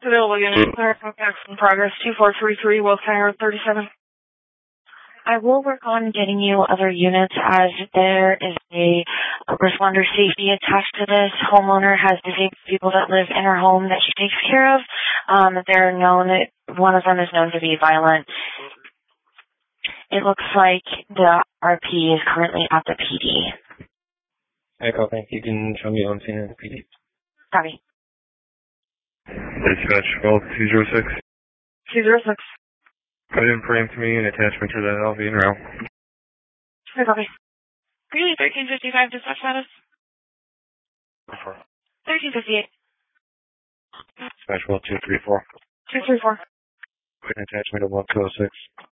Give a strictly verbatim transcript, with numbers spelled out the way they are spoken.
Available unit, clear contact in progress, two four three three, Wilkes-Barre thirty-seven. I will work on getting you other units as there is a responder safety attached to this. Homeowner has disabled people that live in her home that she takes care of. Um, they're known, one of them is known to be violent. It looks like the R P is currently at the P D. Echo, thank you. Can show me on scene at the P D. Copy. Dispatch, call two zero six. two zero six. Put in frame to me and attachment to that L V in route. Okay, copy. Greeley, thirteen fifty-five, dispatch status. thirteen fifty-eight. Dispatch, well, two three four. two three four. Put in attachment of one two oh six.